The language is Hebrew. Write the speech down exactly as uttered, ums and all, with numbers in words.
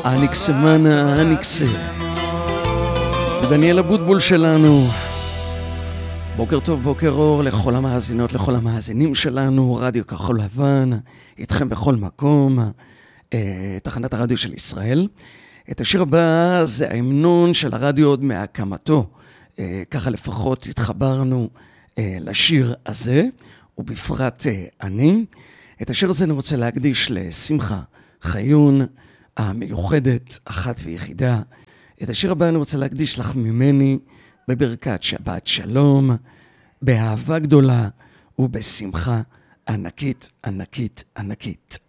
אניקס מנה, אניקס. דניאל אבוטבול שלנו. בוקר טוב, בוקר אור לכל המאזינות, לכל המאזינים שלנו. רדיו כחול לבן, איתכם בכל מקום. תחנת הרדיו של ישראל. את השיר הבא זה ההמנון של הרדיו עוד מהקמתו. ככה לפחות התחברנו לשיר הזה, ובפרט אני. את השיר הזה אני רוצה להקדיש לשמחה חיון המיוחדת, אחת ויחידה. את השיר הבא אני רוצה להקדיש לך ממני בברכת שבת שלום, באהבה גדולה ובשמחה ענקית, ענקית, ענקית.